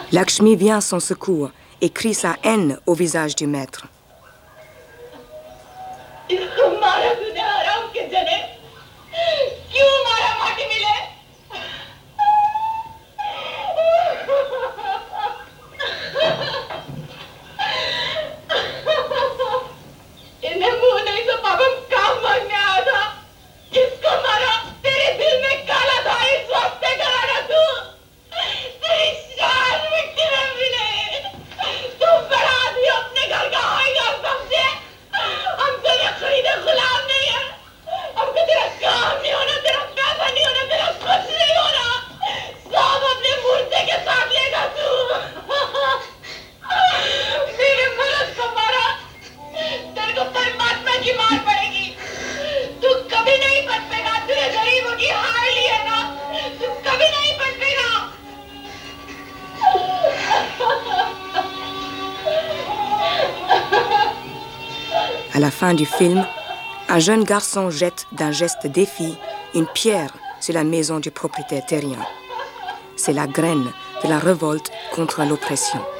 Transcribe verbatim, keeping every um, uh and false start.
Lakshmi vient à son secours et crie sa haine au visage du maître. À la fin du film, un jeune garçon jette d'un geste défi une pierre sur la maison du propriétaire terrien. C'est la graine de la révolte contre l'oppression.